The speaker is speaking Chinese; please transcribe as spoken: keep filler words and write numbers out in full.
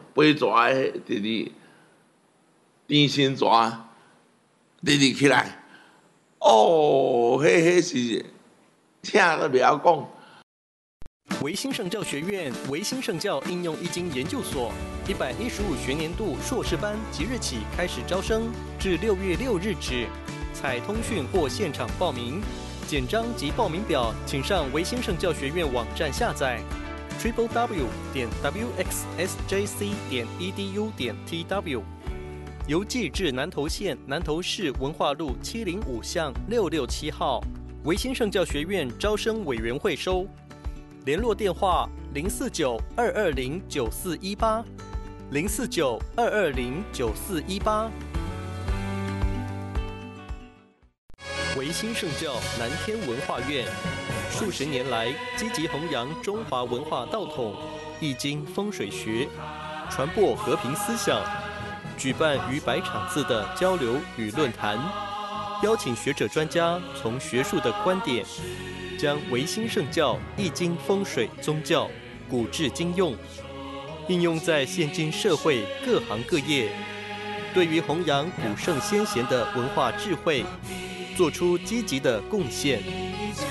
八蛇的直直天心蛇直直起来，哦，迄迄是请都袂晓讲。 维新圣教学院维新圣教应用易经研究所一百一十五学年度硕士班即日起开始招生，至六月六日止，采通讯或现场报名。简章及报名表，请上维新圣教学院网站下载 ：triple w 点 w x s j c 点 e d u 点 t w。邮寄至南投县南投市文化路七零五巷六六七号，维新圣教学院招生委员会收。联络电话：零四九二二零九四一八，零四九二二零九四一八。维新圣教南天文化院数十年来积极弘扬中华文化道统、易经风水学，传播和平思想，举办逾百场次的交流与论坛，邀请学者专家从学术的观点，将维新圣教易经风水宗教古至今用，应用在现今社会各行各业，对于弘扬古圣先贤的文化智慧，做出积极的贡献。